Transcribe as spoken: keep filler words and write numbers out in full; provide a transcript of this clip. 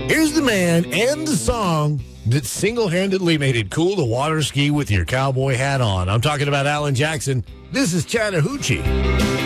Here's the man and the song that single-handedly made it cool to water ski with your cowboy hat on. I'm talking about Alan Jackson. This is Chattahoochee.